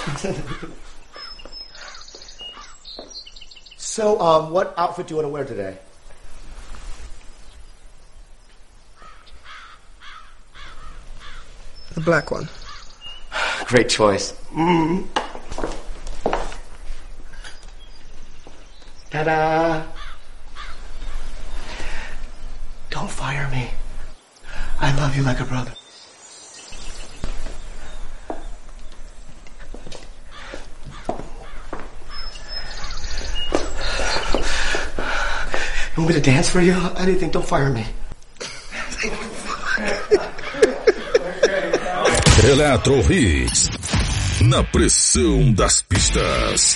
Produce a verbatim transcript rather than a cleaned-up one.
So, um, what outfit do you want to wear today? The black one. Great choice. Mm. Ta-da! Don't fire me. I love you like a brother. You want me to dance for you? Anything, don't fire me. Eletro Hits. Na pressão das pistas.